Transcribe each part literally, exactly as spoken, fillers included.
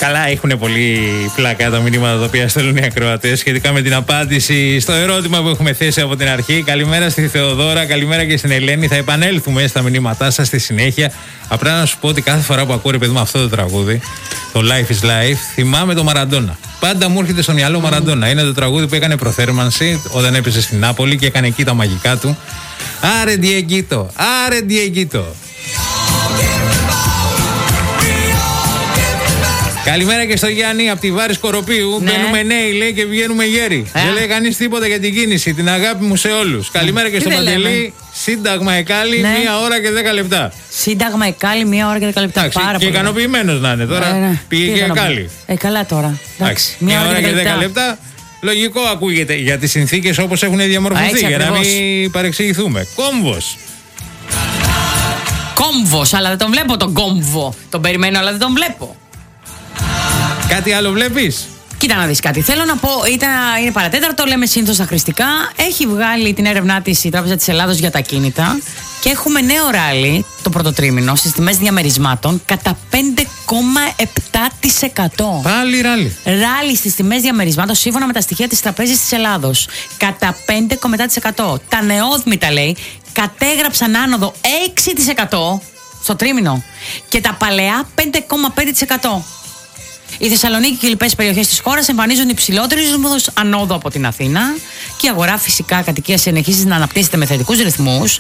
Καλά, έχουν πολύ πλάκα τα μηνύματα τα οποία στέλνουν οι ακροατές σχετικά με την απάντηση στο ερώτημα που έχουμε θέσει από την αρχή. Καλημέρα στη Θεοδώρα, καλημέρα και στην Ελένη. Θα επανέλθουμε στα μηνύματά σας στη συνέχεια. Απλά να σου πω ότι κάθε φορά που ακούω, ρε παιδί μου, αυτό το τραγούδι, το Life is Life, θυμάμαι το Μαραντόνα. Πάντα μου έρχεται στο μυαλό Μαραντόνα. Είναι το τραγούδι που έκανε προθέρμανση όταν έπαιζε στην Νάπολη και έκανε εκεί τα μαγικά του. Άρε Διεγκίτο, άρε Διεγκίτο. Καλημέρα και στο Γιάννη από τη Βάρη Σκοροπίου. Ναι. Μπαίνουμε νέοι, λέει, και βγαίνουμε γέροι. Ε. Δεν λέει κανείς τίποτα για την κίνηση. Την αγάπη μου σε όλους. Mm. Καλημέρα και στο Παντελή. Σύνταγμα Εκάλη, ναι. μία ώρα και δέκα λεπτά. Σύνταγμα Εκάλη, μία ώρα και δέκα λεπτά. Εντάξει, πάρα και ικανοποιημένος να είναι τώρα. Ε, ναι. Πήγε και Εκάλη. Ε, καλά τώρα. Εντάξει, μία ώρα και δέκα λεπτά. Λογικό ακούγεται για τις συνθήκες όπως έχουν διαμορφωθεί. Για να μην παρεξηγηθούμε. Κόμβος. Κόμβος, αλλά δεν τον βλέπω τον κόμβο. Τον περιμένω, αλλά δεν τον βλέπω. Κάτι άλλο βλέπεις? Κοίτα να δεις κάτι. Θέλω να πω, ήταν, είναι παρατέταρτο, λέμε συνήθως στα χρηστικά. Έχει βγάλει την έρευνά της η Τράπεζα της Ελλάδος για τα κίνητα και έχουμε νέο ράλι το πρώτο τρίμηνο στις τιμές διαμερισμάτων κατά πέντε κόμμα επτά τοις εκατό. Πάλι ράλι. Ράλι στις τιμές διαμερισμάτων σύμφωνα με τα στοιχεία της Τραπέζης της Ελλάδος. Κατά πέντε κόμμα επτά τοις εκατό. Τα νεόδμητα, λέει, κατέγραψαν άνοδο έξι τοις εκατό στο τρίμηνο και τα παλαιά πέντε κόμμα πέντε τοις εκατό. Η Θεσσαλονίκη και οι λοιπές περιοχές της χώρας εμφανίζουν υψηλότερους ρυθμούς ανόδου από την Αθήνα και η αγορά φυσικά κατοικίας συνεχίζει να αναπτύσσεται με θετικούς ρυθμούς.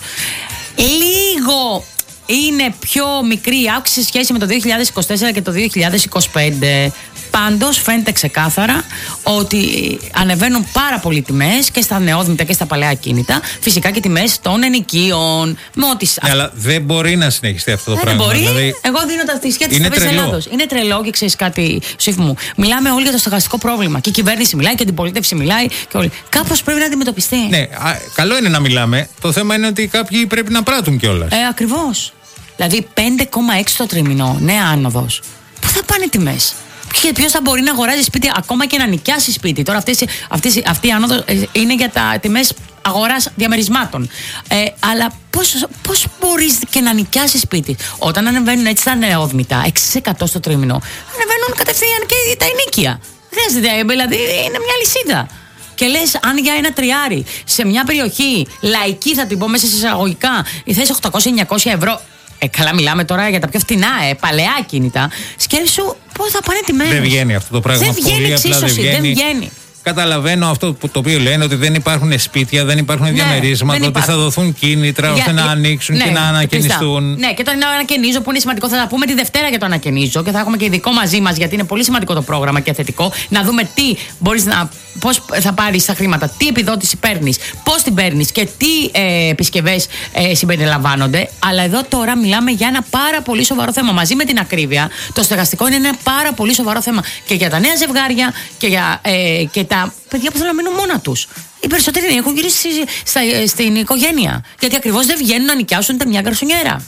Λίγο είναι πιο μικρή η αύξηση σε σχέση με το δύο χιλιάδες είκοσι τέσσερα και το δύο χιλιάδες είκοσι πέντε. Πάντως φαίνεται ξεκάθαρα ότι ανεβαίνουν πάρα πολύ τιμές και στα νεόδμητα και στα παλαιά ακίνητα. Φυσικά και τιμές των ενοικίων. Με ό,τι... Ναι, αλλά δεν μπορεί να συνεχιστεί αυτό το δεν πράγμα. Δεν μπορεί. Δηλαδή... Εγώ δίνω τα στοιχεία της Τραπέζης Ελλάδος. Είναι τρελό και ξέρεις κάτι, Σίφ μου. Μιλάμε όλοι για το στεγαστικό πρόβλημα. Και η κυβέρνηση μιλάει και η αντιπολίτευση μιλάει και όλοι. Κάπως πρέπει να αντιμετωπιστεί. Ναι, α, καλό είναι να μιλάμε. Το θέμα είναι ότι κάποιοι πρέπει να πράττουν κιόλας. Ε, ακριβώς. Δηλαδή πέντε κόμμα έξι το τρίμηνο, νέα άνοδος. Πού θα πάνε οι τιμές? Ποιος θα μπορεί να αγοράζει σπίτι, ακόμα και να νοικιάσει σπίτι? Τώρα αυτές, αυτές, αυτή η άνοδος είναι για τα τιμές αγοράς διαμερισμάτων. Ε, αλλά πώς, πώς μπορείς και να νοικιάσει σπίτι όταν ανεβαίνουν έτσι τα νεόδμητα έξι τοις εκατό στο τρίμηνο? Ανεβαίνουν κατευθείαν και τα ενίκια. Χρειάζεται, δηλαδή είναι μια λυσίδα. Και λες, αν για ένα τριάρι σε μια περιοχή λαϊκή, θα την πω μέσα σε εισαγωγικά, η θέση οκτακόσια εννιακόσια ευρώ. Ε, καλά, μιλάμε τώρα για τα πιο φθηνά, ε, παλαιά κίνητα. Σκέψου πώς θα πάνε τιμές. Δεν βγαίνει αυτό το πράγμα. Δεν βγαίνει εξίσωση, δεν βγαίνει. Καταλαβαίνω αυτό που, το οποίο λένε, ότι δεν υπάρχουν σπίτια, δεν υπάρχουν ναι, διαμερίσματα, δεν ότι θα δοθούν κίνητρα για, ώστε να ανοίξουν ναι, και να ανακαινιστούν. Ναι, και το ανακαινίζω που είναι σημαντικό, θα τα πούμε τη Δευτέρα για το ανακαινίζω και θα έχουμε και ειδικό μαζί μας, γιατί είναι πολύ σημαντικό το πρόγραμμα και θετικό. Να δούμε τι μπορείς να, πώς θα πάρεις τα χρήματα, τι επιδότηση παίρνεις, πώς την παίρνεις και τι ε, επισκευές ε, συμπεριλαμβάνονται. Αλλά εδώ τώρα μιλάμε για ένα πάρα πολύ σοβαρό θέμα. Μαζί με την ακρίβεια, το στεγαστικό είναι ένα πάρα πολύ σοβαρό θέμα και για τα νέα ζευγάρια και για. Ε, και τα παιδιά που θέλουν να μείνουν μόνα τους. Οι περισσότεροι έχουν γυρίσει στα, στην οικογένεια. Γιατί ακριβώς δεν βγαίνουν να νοικιάσουν τα μια γκαρσονιέρα.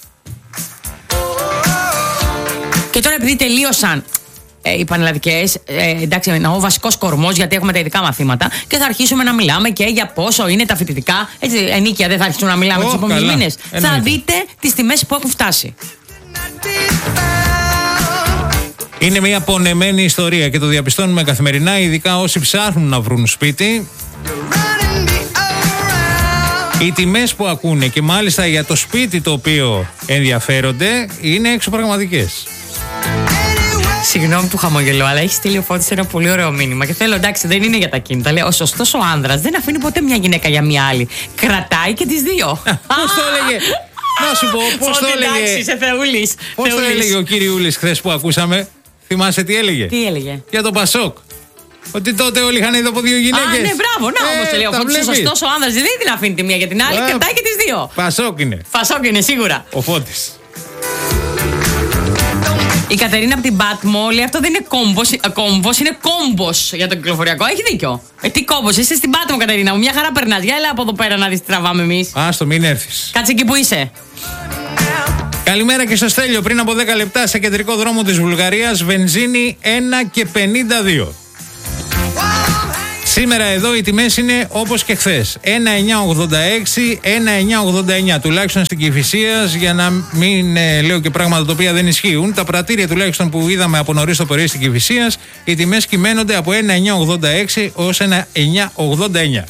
Και τώρα επειδή τελείωσαν ε, οι πανελλαδικές, ε, εντάξει, εννοώ ο βασικός κορμός, γιατί έχουμε τα ειδικά μαθήματα και θα αρχίσουμε να μιλάμε και για πόσο είναι τα φοιτητικά. Έτσι, ενίκια δεν θα αρχίσουμε να μιλάμε oh, τους επόμενους μήνες. Θα δείτε τις τιμές που έχουν φτάσει. Είναι μια πονεμένη ιστορία και το διαπιστώνουμε καθημερινά, ειδικά όσοι ψάχνουν να βρουν σπίτι. Οι τιμές που ακούνε και μάλιστα για το σπίτι το οποίο ενδιαφέρονται είναι εξωπραγματικές. Συγγνώμη που χαμογελώ, αλλά έχει στείλει ο Φώτης ένα πολύ ωραίο μήνυμα και θέλω, εντάξει, δεν είναι για τα κίνητα. Λέει, ο σωστός ο άνδρας δεν αφήνει ποτέ μια γυναίκα για μια άλλη. Κρατάει και τις δύο. Πώς το έλεγε? Να σου πω, πώς το έλεγε? Εντάξει, είσαι θεούλης. Πώς το έλεγε ο Κυριούλης χθες που ακούσαμε? Θυμάσαι τι έλεγε? Τι έλεγε? Για το Πασόκ. Ότι τότε όλοι είχαν είδο από δύο γυναίκες. Α, ναι, μπράβο, να όμως λέει. Ο Φώτης σωστός ο άνδρας δεν την αφήνει τη μία για την άλλη, ε, κρατάει και τις δύο. Πασόκ είναι. Πασόκ είναι, σίγουρα. Ο Φώτης. Η Κατερίνα από την Πάτμο λέει, αυτό δεν είναι κόμβος, κόμβος, είναι κόμπος για το κυκλοφοριακό. Έχει δίκιο. Ε, τι κόμπος, είσαι στην Πάτμο, Κατερίνα μου. Μια χαρά περνάς. Για έλα από εδώ πέρα να δεις τι τραβάμε εμείς. Άστο, μην έρθεις. Κάτσε εκεί που είσαι. Καλημέρα και στο Στέλιο. Πριν από δέκα λεπτά σε κεντρικό δρόμο της Βουλγαρίας, βενζίνη ένα και πενήντα δύο. Σήμερα εδώ οι τιμές είναι όπως και χθες. ένα εννιά ογδόντα έξι, ένα εννιά ογδόντα εννιά. Τουλάχιστον στην Κηφισίας, για να μην ε, λέω και πράγματα τα οποία δεν ισχύουν. Τα πρατήρια τουλάχιστον που είδαμε από νωρίς το πρωί στην Κηφισίας, οι τιμές κυμαίνονται από ένα εννιά ογδόντα έξι ως ένα εννιά ογδόντα εννιά.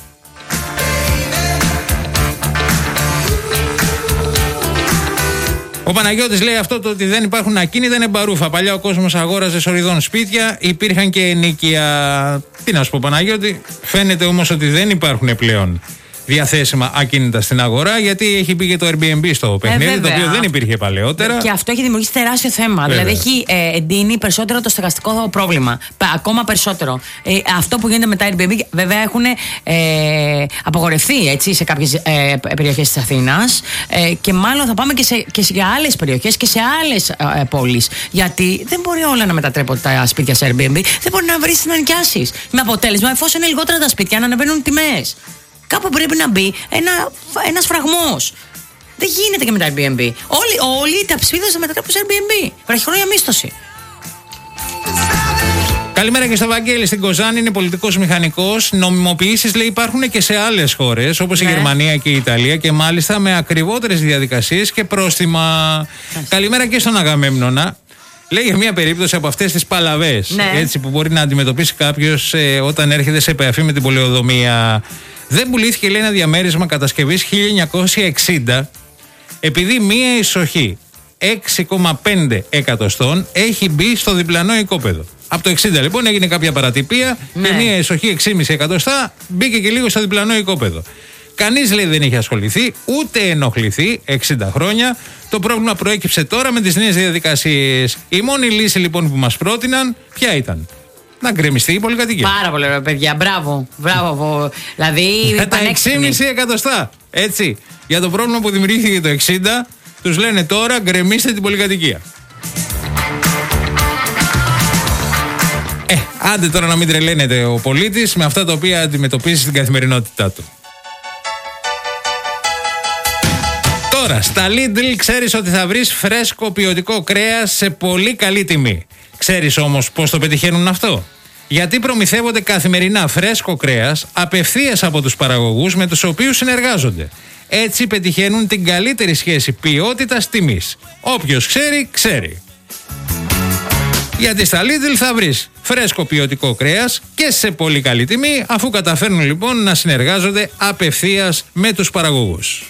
Ο Παναγιώτης λέει αυτό το ότι δεν υπάρχουν ακίνητα είναι μπαρούφα. Παλιά ο κόσμος αγόραζε σοριδών σπίτια, υπήρχαν και ενοίκια. Τι να σου πω, Παναγιώτη, φαίνεται όμως ότι δεν υπάρχουν πλέον διαθέσιμα ακίνητα στην αγορά, γιατί έχει μπει και το Airbnb στο παιχνίδι, ε, το οποίο δεν υπήρχε παλαιότερα. Και αυτό έχει δημιουργήσει τεράστιο θέμα. Βέβαια. Δηλαδή έχει ε, εντείνει περισσότερο το στεγαστικό πρόβλημα. Ακόμα περισσότερο. Ε, αυτό που γίνεται με τα Airbnb, βέβαια έχουν ε, απογορευτεί έτσι, σε κάποιες ε, περιοχές της Αθήνας ε, και μάλλον θα πάμε και σε, και σε άλλες περιοχές και σε άλλες ε, πόλεις. Γιατί δεν μπορεί όλα να μετατρέπονται τα σπίτια σε Airbnb, δεν μπορεί να βρει να νοικιάσεις. Με αποτέλεσμα, εφόσον είναι λιγότερα τα σπίτια, να ανεβαίνουν τιμές. Κάπου πρέπει να μπει ένα, ένας φραγμός. Δεν γίνεται και με τα Airbnb. Όλοι, όλοι τα σπίτια θα μετατρέπουν σε Airbnb. Βραχυχρόνια μίσθωση. Καλημέρα και στο Βαγγέλη στην Κοζάνη, είναι πολιτικός μηχανικός. Νομιμοποιήσεις λέει υπάρχουν και σε άλλες χώρες, όπως ναι. η Γερμανία και η Ιταλία, και μάλιστα με ακριβότερες διαδικασίες και πρόστιμα. Άς. Καλημέρα και στον Αγαμέμνονα. Λέει για μια περίπτωση από αυτές τις παλαβές, ναι. έτσι, που μπορεί να αντιμετωπίσει κάποιος ε, όταν έρχεται σε επαφή με την πολεοδομία. Δεν πουλήθηκε, λέει, ένα διαμέρισμα κατασκευής χίλια εννιακόσια εξήντα, επειδή μία εισοχή έξι κόμμα πέντε εκατοστών έχει μπει στο διπλανό οικόπεδο. Από το εξήντα λοιπόν έγινε κάποια παρατυπία, ναι. και μία εισοχή έξι κόμμα πέντε εκατοστά μπήκε και λίγο στο διπλανό οικόπεδο. Κανείς, λέει, δεν έχει ασχοληθεί, ούτε ενοχληθεί εξήντα χρόνια. Το πρόβλημα προέκυψε τώρα με τις νέες διαδικασίες. Η μόνη λύση λοιπόν που μας πρότειναν, ποια ήταν? Να γκρεμιστεί η πολυκατοικία. Πάρα πολύ ωραία, παιδιά. Μπράβο. Μπράβο. Δηλαδή. Με τα έξι κόμμα πέντε εκατοστά. Έτσι. Για το πρόβλημα που δημιουργήθηκε το εξήντα, τους λένε τώρα γκρεμίστε την πολυκατοικία. Ε, άντε τώρα να μην τρελαίνεται ο πολίτης με αυτά τα οποία αντιμετωπίζει στην καθημερινότητά του. Τώρα, στα Lidl ξέρεις ότι θα βρεις φρέσκο ποιοτικό κρέας σε πολύ καλή τιμή. Ξέρεις όμως πώς το πετυχαίνουν αυτό? Γιατί προμηθεύονται καθημερινά φρέσκο κρέας απευθείας από τους παραγωγούς με τους οποίους συνεργάζονται. Έτσι πετυχαίνουν την καλύτερη σχέση ποιότητας-τιμής. Όποιος ξέρει, ξέρει. Γιατί στα Lidl θα βρεις φρέσκο ποιοτικό κρέας και σε πολύ καλή τιμή, αφού καταφέρνουν λοιπόν να συνεργάζονται απευθείας με τους παραγωγούς.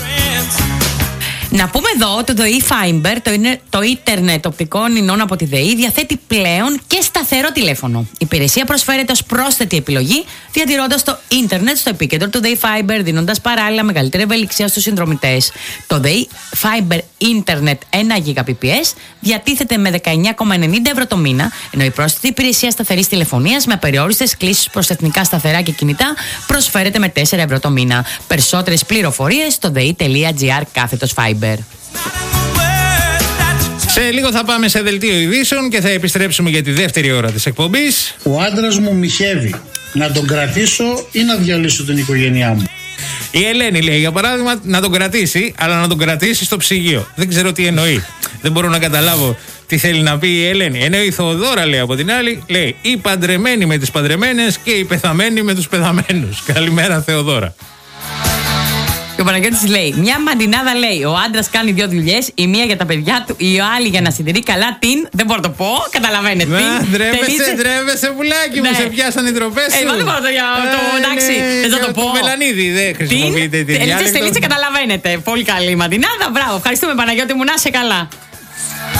Να πούμε εδώ ότι το ΔΕΗ Fiber, το, είναι, το ίντερνετ οπτικών ινών από τη ΔΕΗ, διαθέτει πλέον και σταθερό τηλέφωνο. Η υπηρεσία προσφέρεται ως πρόσθετη επιλογή, διατηρώντας το ίντερνετ στο επίκεντρο του ΔΕΗ Fiber, δίνοντας παράλληλα μεγαλύτερη ευελιξία στους συνδρομητές. Το ΔΕΗ Fiber Internet ένα γίγαμπιτ διατίθεται με δεκαεννιά κόμμα ενενήντα ευρώ το μήνα, ενώ η πρόσθετη υπηρεσία σταθερής τηλεφωνίας με απεριόριστες κλήσεις προς εθνικά σταθερά και κινητά προσφέρεται με τέσσερα ευρώ το μήνα. Περισσότερες πληροφορίες στο dei.gr κάθετος Fiber. Σε λίγο θα πάμε σε δελτίο ειδήσεων και θα επιστρέψουμε για τη δεύτερη ώρα της εκπομπής. Ο άντρας μου μοιχεύει. Να τον κρατήσω ή να διαλύσω την οικογένειά μου? Η Ελένη λέει, για παράδειγμα, να τον κρατήσει, αλλά να τον κρατήσει στο ψυγείο. Δεν ξέρω τι εννοεί. Δεν μπορώ να καταλάβω τι θέλει να πει η Ελένη. Ενώ η Θοδόρα, λέει από την άλλη, λέει, οι παντρεμένοι με τις παντρεμένες και οι πεθαμένοι με τους πεθαμένους. Καλημέρα, Θεοδόρα. Και ο Παναγιώτης λέει: μια μαντινάδα, λέει, ο άντρας κάνει δύο δουλειές, η μία για τα παιδιά του, η άλλη για να συντηρεί καλά την. Δεν μπορώ να το πω, καταλαβαίνετε. Να, ντρέπεσαι, ντρέπεσαι, πουλάκι μου, ναι. Σε πιάσαν οι τροπές σου. Ε, δεν μπορώ να το πω, εντάξει, δεν θα το πω. Το μελανίδι δεν χρησιμοποιείτε τη διάλεκτο. Τελίτσε, καταλαβαίνετε. Πολύ καλή μαντινάδα, μπράβο. Ευχαριστούμε, Παναγιώτη μου, να είσαι καλά.